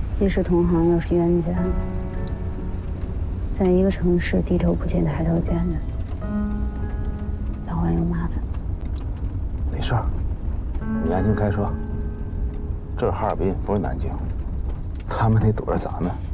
既是同行又是冤家，在一个城市低头不见抬头见的，早晚有麻烦。 没事儿，你安心开车。这是哈尔滨，不是南京，他们得躲着咱们。